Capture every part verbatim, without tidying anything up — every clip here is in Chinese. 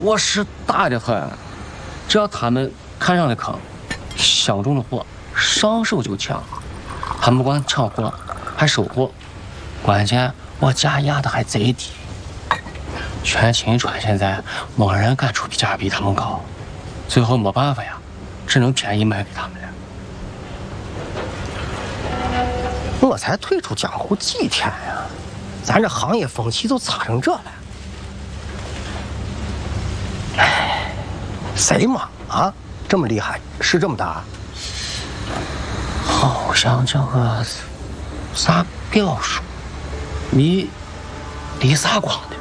我是大的很，只要他们看上的坑，相中的货，上手就抢。他们不光抢货，还收货，关键我价压的还贼低。全秦川现在没人敢出比价比他们高，最后没办法呀，只能便宜卖给他们了。 我才退出江湖几天呀，咱这行业风气就差成这了。哎，谁嘛啊？这么厉害，事这么大？ 好像叫个啥表叔，李李啥光的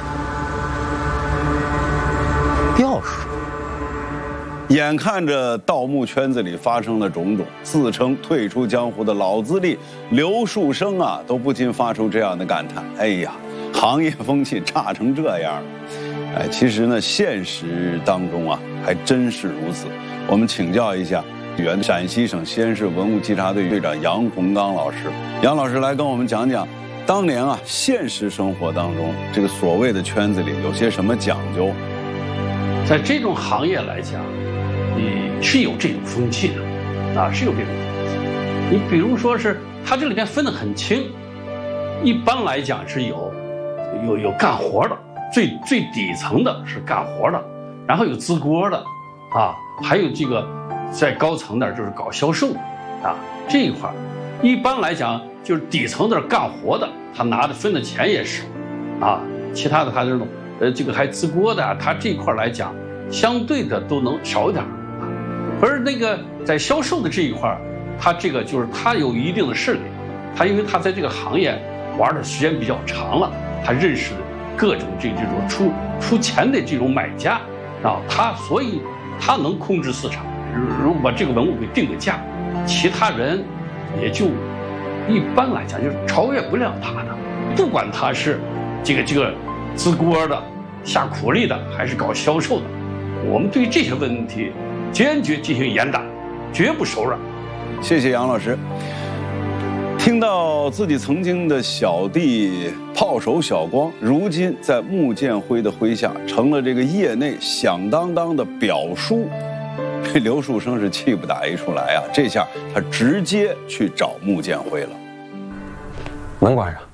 表叔。 眼看着盗墓圈子里发生的种种，自称退出江湖的老资历刘树生啊，都不禁发出这样的感叹：哎呀，行业风气差成这样。哎，其实呢，现实当中啊，还真是如此。我们请教一下原陕西省西安市文物稽查队队长杨洪刚老师，杨老师来跟我们讲讲，当年啊，现实生活当中这个所谓的圈子里有些什么讲究？ 在这种行业来讲，你是有这种风气的，啊，是有这种风气。你比如说是它这里边分得很清，一般来讲是有有有干活的，最最底层的是干活的，然后有自锅的，啊，还有这个在高层那就是搞销售的，啊，这一块一般来讲就是底层的干活的，他拿的分的钱也少，啊，其他的他这种呃这个还自锅的，他这一块来讲相对的都能少一点，啊，而那个在销售的这一块，他这个就是他有一定的势力，他因为他在这个行业玩的时间比较长了，他认识各种这这种出出钱的这种买家啊，他所以他能控制市场。如果这个文物给定个价，其他人也就一般来讲就是超越不了他的。不管他是这个这个自锅的、下苦力的，还是搞销售的，我们对这些问题坚决进行严打，绝不手软。 谢谢杨老师。听到自己曾经的小弟炮手小光，如今在穆建辉的麾下成了这个业内响当当的表叔，这刘树生是气不打一处来啊！这下他直接去找穆建辉了。 门关上。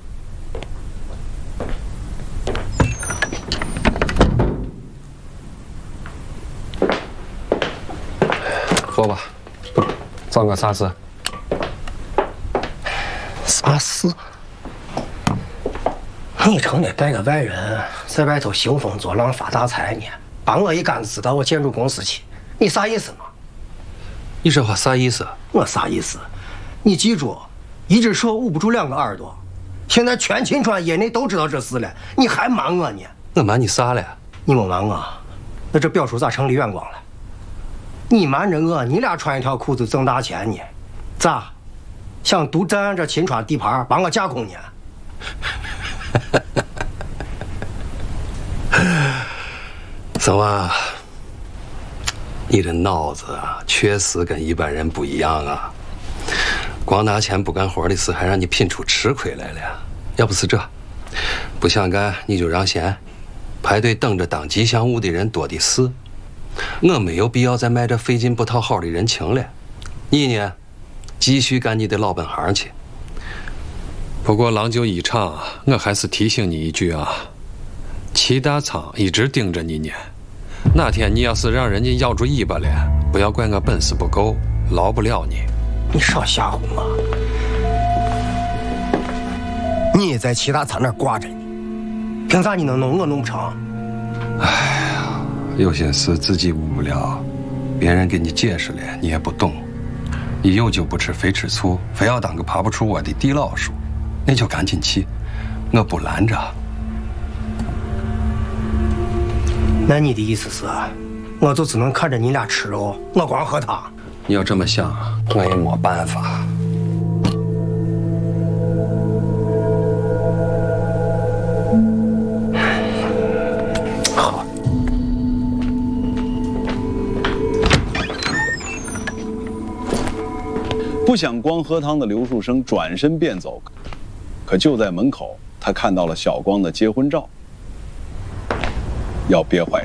说吧，找我啥事？ 啥事？你成天带个外人在外头兴风作浪发大财呢，把我一竿子支到我建筑公司去，你啥意思嘛？ 你这话啥意思？ 我啥意思？你记住，一只手捂不住两个耳朵。现在全秦川业内都知道这事了，你还瞒我呢？ 我瞒你啥了？ 你没瞒我，那这表叔咋成李远光了？你瞒着我，你俩穿一条裤子挣大钱呢？咋？想独占这秦川地盘，把我架空呢？ 小娃，你的脑子啊，确实跟一般人不一样啊！光拿钱不干活的事，还让你拼出吃亏来了。要不是这，不想干你就让闲，排队等着当吉祥物的人多的是。我没有必要再卖这费劲不讨好的人情了。你呢，继续干你的老本行去。 不过郎酒一场，我还是提醒你一句啊，齐大仓一直盯着你呢。哪天你要是让人家咬住尾巴了，不要怪我本事不够，饶不了你。 你少吓唬我！你也在齐大仓那儿挂着呢，凭啥你能弄我弄不成？ 哎呀，有些事自己悟不了，别人给你解释了你也不懂。你有酒不吃非吃醋，非要当个爬不出窝的地老鼠，那就赶紧去，我不拦着。 那你的意思是，我就只能看着你俩吃肉，我光喝汤？ 你要这么想，我也没办法。 好。 不想光喝汤的刘树生转身便走，可就在门口，他看到了小光的结婚照。 要憋坏